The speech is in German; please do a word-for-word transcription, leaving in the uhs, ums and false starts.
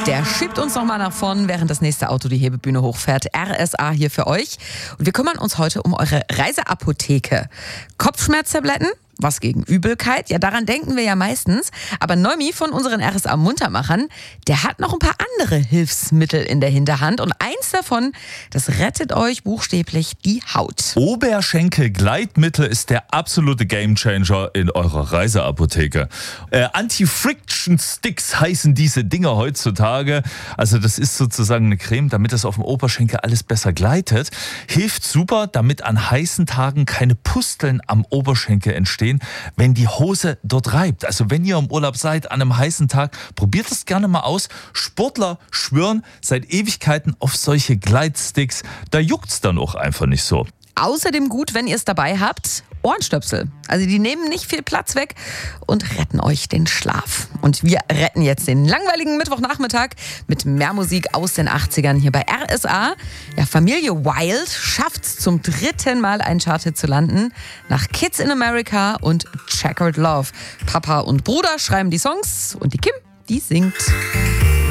Der schiebt uns nochmal nach vorn, während das nächste Auto die Hebebühne hochfährt. R S A hier für euch. Und wir kümmern uns heute um eure Reiseapotheke. Kopfschmerztabletten? Was gegen Übelkeit? Ja, daran denken wir ja meistens. Aber Noemi von unseren R S A-Muntermachern, der hat noch ein paar andere Hilfsmittel in der Hinterhand. Und eins davon, das rettet euch buchstäblich die Haut. Oberschenkel-Gleitmittel ist der absolute Gamechanger in eurer Reiseapotheke. Äh, Anti-Friction-Sticks heißen diese Dinger heutzutage. Also das ist sozusagen eine Creme, damit das auf dem Oberschenkel alles besser gleitet. Hilft super, damit an heißen Tagen keine Pusteln am Oberschenkel entstehen, wenn die Hose dort reibt. Also wenn ihr im Urlaub seid an einem heißen Tag, probiert das gerne mal aus. Sportler schwören seit Ewigkeiten auf solche Gleitsticks. Da juckt's dann auch einfach nicht so. Außerdem gut, wenn ihr es dabei habt, Ohrenstöpsel. Also die nehmen nicht viel Platz weg und retten euch den Schlaf. Und wir retten jetzt den langweiligen Mittwochnachmittag mit mehr Musik aus den achtzigern hier bei R S A. Ja, Familie Wild schafft's zum dritten Mal einen Charthit zu landen. Nach Kids in America und Checkered Love. Papa und Bruder schreiben die Songs und die Kim, die singt.